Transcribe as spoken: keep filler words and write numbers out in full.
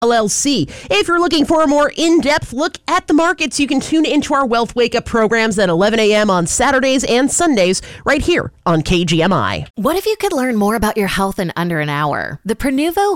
L L C. If you're looking for a more in-depth look at the markets, you can tune into our Wealth Wake Up programs at eleven a.m. on Saturdays and Sundays right here on K G M I. What if you could learn more about your health in under an hour? The Prenuvo